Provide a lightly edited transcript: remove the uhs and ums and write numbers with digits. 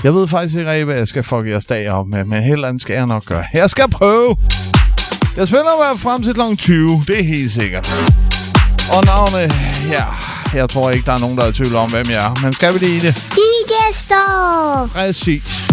Jeg ved faktisk ikke rigtig, hvad jeg skal fuck jeres dag op med, men helt andet skal jeg nok gøre. Jeg skal prøve. Jeg spiller mig frem til kl. 20, det er helt sikkert. Og navnet, ja, jeg tror ikke, der er nogen, der er i tvivl om, hvem jeg er. Men skal vi lige det? De gæster! Præcis.